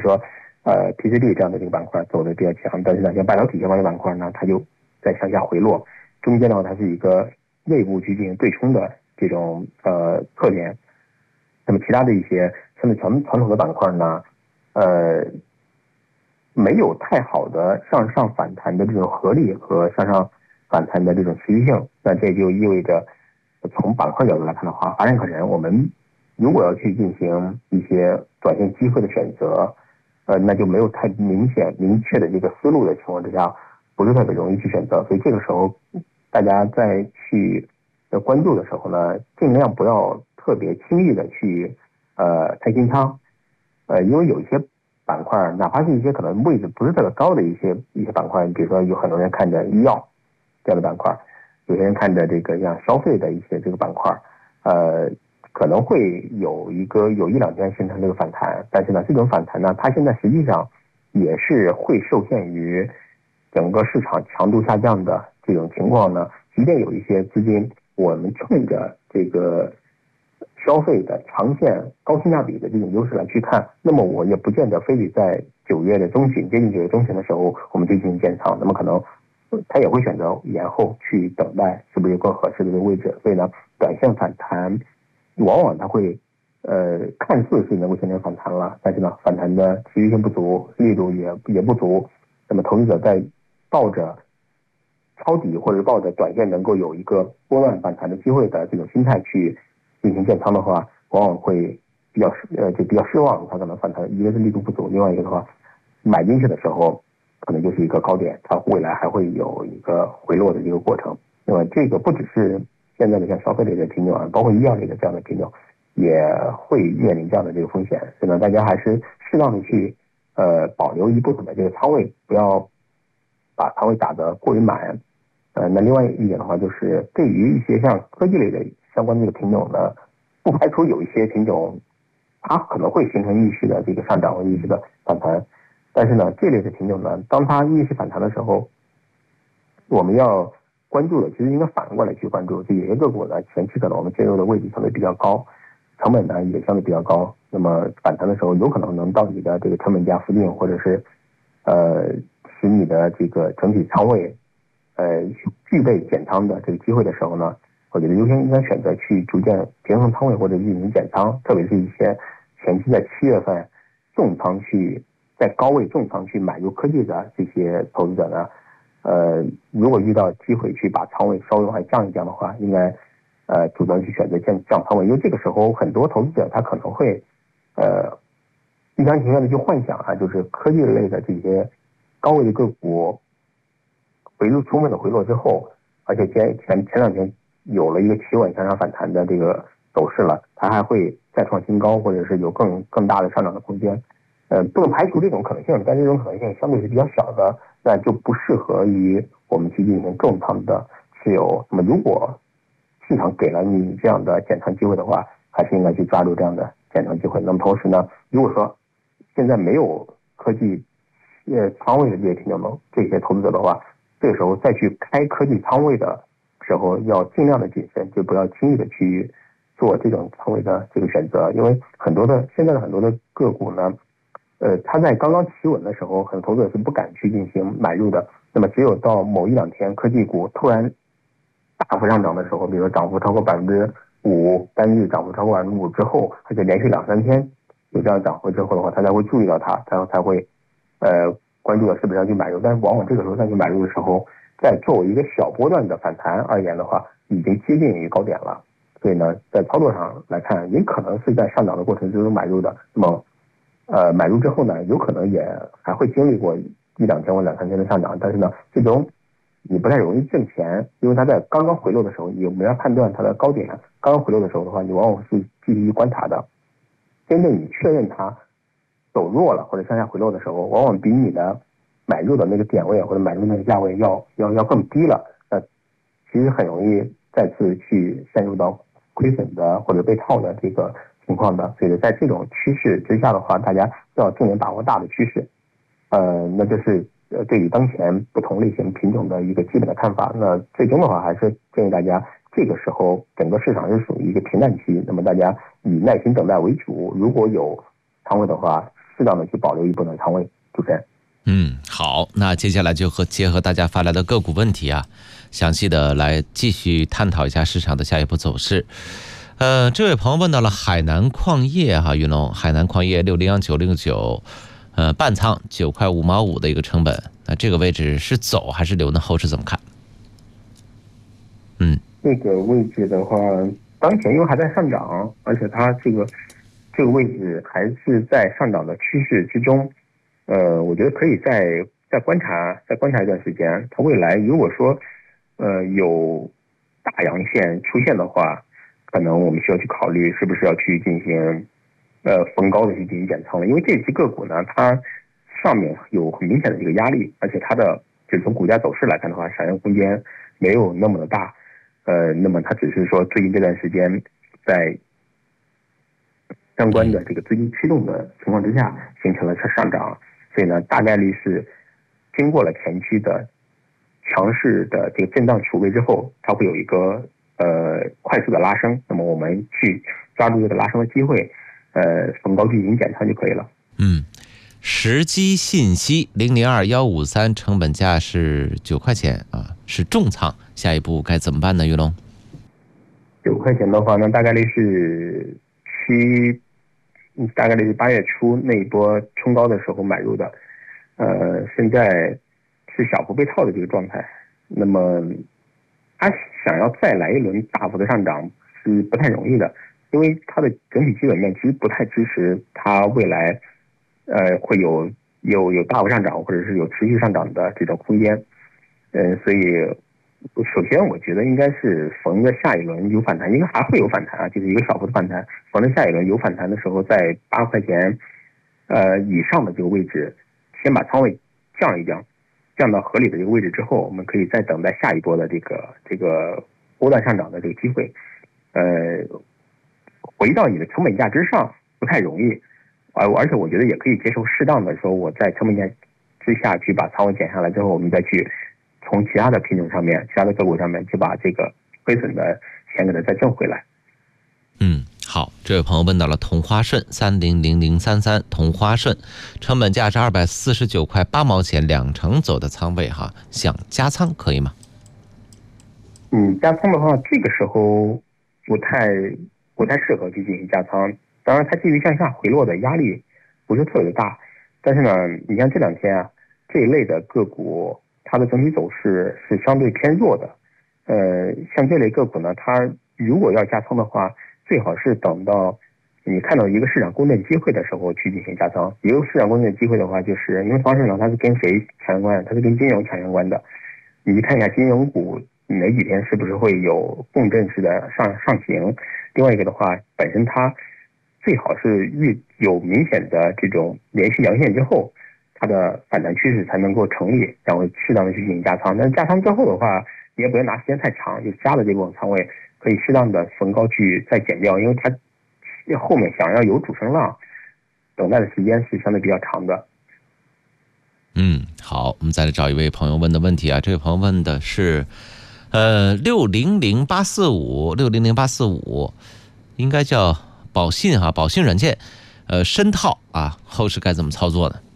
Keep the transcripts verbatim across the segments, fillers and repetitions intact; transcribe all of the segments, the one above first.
说呃 P C B 这样的这个板块走的比较强，但是呢像半导体相关的板块呢，它就在向下回落，中间的话它是一个内部去进行对冲的这种呃特点。那么其他的一些相对传传统的板块呢，呃，没有太好的向上反弹的这种合力和向上反弹的这种持续性，那这就意味着从板块角度来看的话，乏善可陈。我们如果要去进行一些短线机会的选择，呃，那就没有太明显明确的这个思路的情况之下，不是特别容易去选择。所以这个时候，大家在去关注的时候呢，尽量不要特别轻易的去呃开金仓，呃，因为有一些板块，哪怕是一些可能位置不是特别高的一些一些板块，比如说有很多人看着医药这样的板块，有些人看着这个像消费的一些这个板块，呃，可能会有一个有一两天形成这个反弹，但是呢，这种反弹呢，它现在实际上也是会受限于整个市场强度下降的这种情况呢，即便有一些资金，我们趁着这个消费的长线高性价比的这种优势来去看，那么我也不见得非得在九月的中旬接近九月中旬的时候我们就进行建仓，那么可能他也会选择延后去等待是不是有更合适的这个位置。所以呢，短线反弹往往它会呃看似是能够形成反弹了，但是呢反弹的持续性不足，力度也也不足，那么投资者在抱着抄底或者抱着短线能够有一个波段反弹的机会的这种心态去进行建仓的话，往往会比较呃就比较失望。它可能反弹一个是力度不足，另外一个的话买进去的时候可能就是一个高点，它未来还会有一个回落的一个过程。那么这个不只是现在的像消费类的品种啊，包括医药类的这样的品种也会面临这样的这个风险。所以呢，大家还是适当的去呃保留一部分的这个仓位，不要把仓位打得过于满。呃，那另外一点的话，就是对于一些像科技类的相关的这个品种呢，不排除有一些品种它可能会形成逆势的这个上涨或逆势的反弹，但是呢，这类的品种呢，当它逆势反弹的时候，我们要关注的其实应该反过来去关注，就有些个股呢，前期可能我们介入的位置相对比较高，成本呢也相对比较高，那么反弹的时候有可能能到你的这个成本价附近，或者是呃使你的这个整体仓位呃具备减仓的这个机会的时候呢，我觉得优先应该选择去逐渐平衡仓位或者进行减仓，特别是一些前期在七月份重仓去在高位重仓去买入科技的这些投资者呢，呃，如果遇到机会去把仓位稍微往下降一降的话，应该呃主动去选择降降仓位，因为这个时候很多投资者他可能会呃一厢情愿的去幻想啊，就是科技类的这些高位的个股回落充分的回落之后，而且前前前两天有了一个企稳向上反弹的这个走势了，它还会再创新高，或者是有更更大的上涨的空间。呃，不能排除这种可能性，但这种可能性相对是比较小的，那就不适合于我们去进行重仓的持有。那么如果市场给了你这样的减仓机会的话，还是应该去抓住这样的减仓机会。那么同时呢，如果说现在没有科技呃仓位的这些听众们这些投资者的话，这个时候再去开科技仓位的时候要尽量的谨慎，就不要轻易的去做这种仓位的这个选择，因为很多的现在的很多的个股呢，呃，它在刚刚企稳的时候，很多投资者是不敢去进行买入的。那么只有到某一两天科技股突然大幅上涨的时候，比如说涨幅超过百分之五，单日涨幅超过百分之五之后，而且连续两三天有这样涨幅之后的话，他才会注意到它，才才会呃关注了是不是要去买入。但是往往这个时候再去买入的时候，在作为一个小波段的反弹而言的话，已经接近于高点了。所以呢，在操作上来看，也可能是在上涨的过程之中买入的。那么呃，买入之后呢，有可能也还会经历过一两天或两三天的上涨，但是呢，最终你不太容易挣钱，因为它在刚刚回落的时候，你没法判断它的高点。刚刚回落的时候的话，你往往是继续观察的。真正你确认它走弱了或者向下回落的时候，往往比你的买入的那个点位或者买入那个价位要要要更低了。呃，其实很容易再次去陷入到亏损的或者被套的这个情况的。所以在这种趋势之下的话，大家要重点把握大的趋势。呃，那这是呃对于当前不同类型品种的一个基本的看法。那最终的话，还是建议大家这个时候整个市场是属于一个平淡期，那么大家以耐心等待为主。如果有仓位的话， 适当的去保留一部分仓位。主持人。 嗯，好，那接下来就和结合大家发来的个股问题啊，详细的来继续探讨一下市场的下一步走势。呃，这位朋友问到了海南矿业哈，云龙，海南矿业六零九零九，呃，半仓九块五毛五的一个成本，那这个位置是走还是留呢？后市怎么看？嗯， 这个位置的话，当前因为还在上涨，而且它这个这个位置还是在上涨的趋势之中。呃，我觉得可以再再观察，再观察一段时间。它未来如果说，呃，有大阳线出现的话，可能我们需要去考虑是不是要去进行，呃，逢高的去进行减仓了。因为这只个股呢，它上面有很明显的这个压力，而且它的就是从股价走势来看的话，上扬空间没有那么的大。呃，那么它只是说最近这段时间在相关的这个资金驱动的情况之下形成了上涨。所以呢，大概率是经过了前期的强势的这个震荡储备之后，它会有一个呃快速的拉升。那么我们去抓住这个拉升的机会，呃，逢高进行减仓就可以了。 嗯，时机信息零零二幺五三成本价是九块钱啊，是重仓，下一步该怎么办呢？于龙， 九块钱的话呢，大概率是七。大概率是八月初那一波冲高的时候买入的，呃，现在是小幅被套的这个状态。那么，它想要再来一轮大幅的上涨是不太容易的，因为它的整体基本面其实不太支持它未来，呃，会有有有大幅上涨或者是有持续上涨的这种空间。呃，所以。首先，我觉得应该是逢着下一轮有反弹，应该还会有反弹啊，就是一个小幅的反弹。逢着下一轮有反弹的时候，在八块钱，呃以上的这个位置，先把仓位降一降，降到合理的这个位置之后，我们可以再等待下一波的这个这个波段上涨的这个机会。呃，回到你的成本价之上不太容易，而而且我觉得也可以接受适当的说我在成本价之下去把仓位减下来之后，我们再去。从其他的品种上面，其他的个股上面，就把这个亏损的钱给它再挣回来。 嗯，好，这位朋友问到了同花顺三零零零三三，同花顺成本价是二百四十九块八毛钱，两成走的仓位哈，想加仓可以吗？ 嗯，加仓的话，这个时候不太不太适合去进行加仓。当然，它基于向下回落的压力不是特别大，但是呢，你像这两天啊，这一类的个股。它的整体走势是相对偏弱的，呃，像这类个股呢，它如果要加仓的话，最好是等到你看到一个市场公认机会的时候去进行加仓。一个市场公认机会的话，就是因为房市场它是跟谁强相关？它是跟金融强相关的。你看一下金融股哪几天是不是会有共振式的上上行？另外一个的话，本身它最好是遇有明显的这种连续阳线之后。它的反弹趋势才能够成立，然后适当的去进行加仓。但是加仓之后的话，你也不要拿时间太长，就加了这部分仓位，可以适当的逢高去再减掉，因为它后面想要有主升浪，等待的时间是相对比较长的。 嗯，好，我们再来找一位朋友问的问题啊，这位朋友问的是，呃，六零零八四五六零零八四五，应该叫宝信哈、啊，宝信软件，呃，深套啊，后市该怎么操作呢？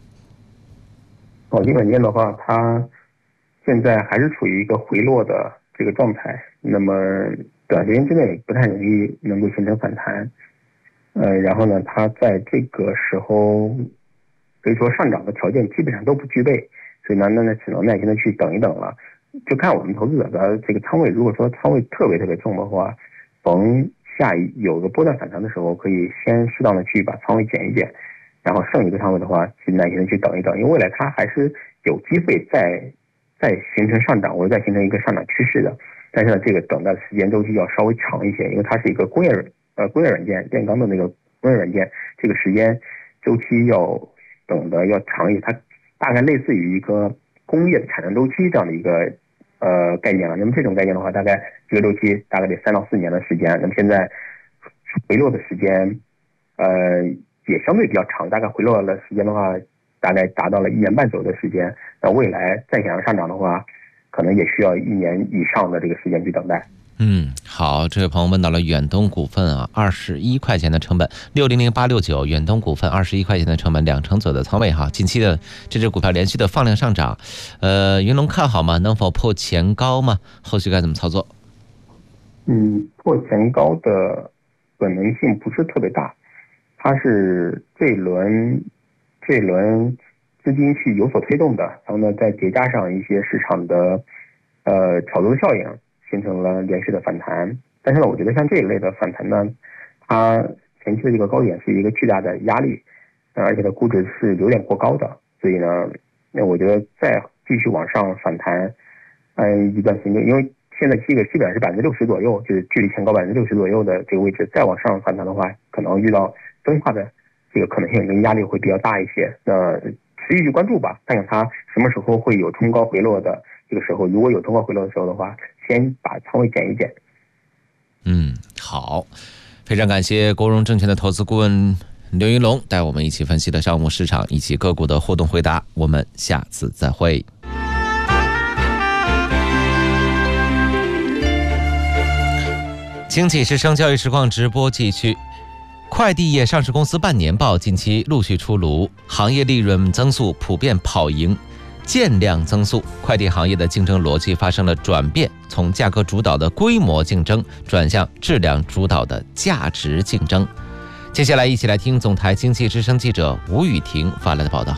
宝信软件的话，它现在还是处于一个回落的这个状态，那么短时间之内不太容易能够形成反弹。呃，然后呢，它在这个时候可以说上涨的条件基本上都不具备，所以呢，那那只能耐心的去等一等了。就看我们投资者的这个仓位，如果说仓位特别特别重的话，逢下一有个波段反弹的时候，可以先适当的去把仓位减一减。然后剩一个仓位的话，去耐心的去等一等，因为未来它还是有机会再再形成上涨，或者再形成一个上涨趋势的。但是呢，这个等待的时间周期要稍微长一些，因为它是一个工业呃工业软件，炼钢的那个工业软件，这个时间周期要等的要长一些，它大概类似于一个工业的产能周期这样的一个呃概念了。那么这种概念的话，大概这个周期大概得三到四年的时间。那么现在回落的时间，呃。也相对比较长，大概回落的时间的话，大概达到了一年半左右的时间。那未来再想要上涨的话，可能也需要一年以上的这个时间去等待。 嗯，好，这位朋友问到了远东股份啊，二十一块钱的成本，六零零八六九，远东股份二十一块钱的成本，两成左右的仓位哈。近期的这只股票连续的放量上涨，呃，云龙看好吗？能否破前高吗？后续该怎么操作？ 嗯，破前高的可能性不是特别大，它是这一轮这一轮资金去有所推动的，然后呢，再叠加上一些市场的呃炒作效应，形成了连续的反弹。但是呢，我觉得像这一类的反弹呢，它前期的这个高点是一个巨大的压力，而且它估值是有点过高的，所以呢，那我觉得再继续往上反弹，嗯，一段时间，因为现在这个基本上是百分之六十左右，就是距离前高百分之六十左右的这个位置，再往上反弹的话，可能遇到分化的这个可能性跟压力会比较大一些。那持续去关注吧，看看它什么时候会有冲高回落的。这个时候，如果有冲高回落的时候的话，先把仓位减一减。 嗯，好，非常感谢国融证券的投资顾问刘云龙带我们一起分析的上午市场以及个股的互动回答，我们下次再会。经济之声教育实况直播继续。快递业上市公司半年报近期陆续出炉，行业利润增速普遍跑赢件量增速，快递行业的竞争逻辑发生了转变，从价格主导的规模竞争转向质量主导的价值竞争。接下来一起来听总台经济之声记者吴雨婷发来的报道。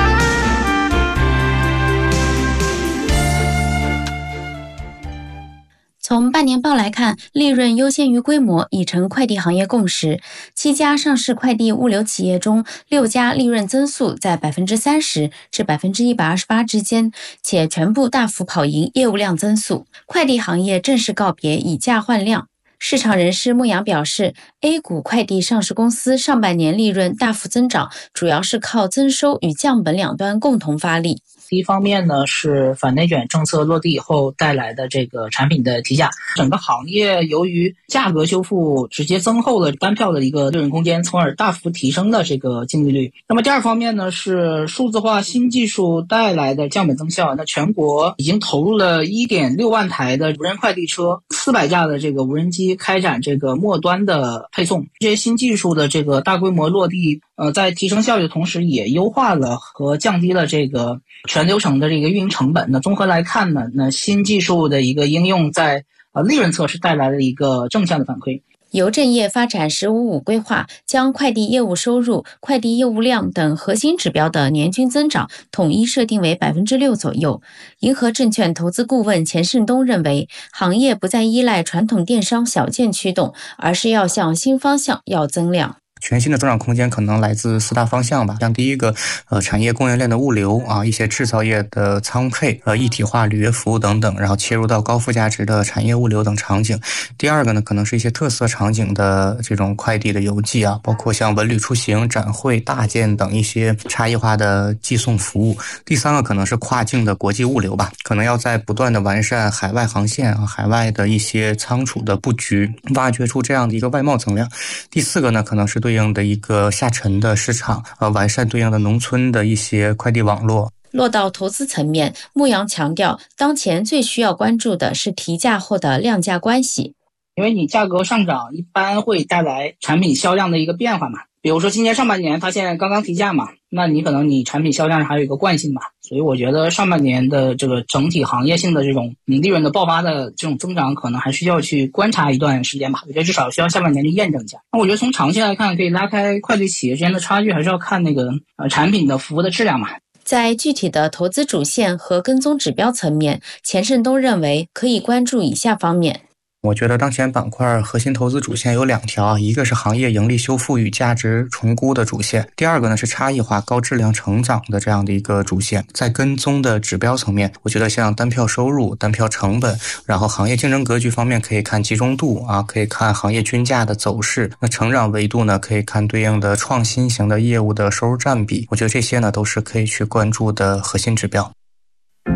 从半年报来看，利润优先于规模已成快递行业共识。七家上市快递物流企业中，六家利润增速在百分之三十至百分之一百二十八之间，且全部大幅跑赢业务量增速。快递行业正式告别以价换量。市场人士牧羊表示 ，A 股快递上市公司上半年利润大幅增长，主要是靠增收与降本两端共同发力。 第一方面呢，是反内卷政策落地以后带来的这个产品的提价，整个行业由于价格修复直接增厚了单票的一个利润空间，从而大幅提升了这个净利率。那么第二方面呢，是数字化新技术带来的降本增效。那全国已经投入了 一点六万台的无人快递车，四百架的这个无人机开展这个末端的配送。这些新技术的这个大规模落地，呃，在提升效率的同时，也优化了和降低了这个全流程的这个运营成本。那综合来看呢，那新技术的一个应用在呃利润侧是带来了一个正向的反馈。 邮政业发展十五五规划将快递业务收入、快递业务量等核心指标的年均增长统一设定为百分之六左右。银河证券投资顾问钱胜东认为，行业不再依赖传统电商小件驱动，而是要向新方向要增量。 全新的增长空间可能来自四大方向吧，像第一个，呃，产业供应链的物流啊，一些制造业的仓配，呃，一体化履约服务等等，然后切入到高附加值的产业物流等场景。第二个呢，可能是一些特色场景的这种快递的邮寄啊，包括像文旅出行、展会、大件等一些差异化的寄送服务。第三个可能是跨境的国际物流吧，可能要在不断的完善海外航线啊，海外的一些仓储的布局，挖掘出这样的一个外贸增量。第四个呢，可能是对对应的一个下沉的市场，呃，完善对应的农村的一些快递网络。 落到投资层面，牧羊强调，当前最需要关注的是提价后的量价关系。 因为你价格上涨一般会带来产品销量的一个变化嘛，比如说今年上半年它现在刚刚提价嘛，那你可能你产品销量还有一个惯性嘛，所以我觉得上半年的这个整体行业性的这种利润的爆发的这种增长，可能还需要去观察一段时间吧。我觉得至少需要下半年去验证一下。那我觉得从长期来看，可以拉开快递企业之间的差距，还是要看那个呃产品的服务的质量嘛。 在具体的投资主线和跟踪指标层面，钱胜东认为可以关注以下方面。 我觉得当前板块核心投资主线有两条，一个是行业盈利修复与价值重估的主线，第二个呢是差异化高质量成长的这样的一个主线。在跟踪的指标层面，我觉得像单票收入、单票成本，然后行业竞争格局方面可以看集中度啊，可以看行业均价的走势。那成长维度呢，可以看对应的创新型的业务的收入占比。我觉得这些呢都是可以去关注的核心指标。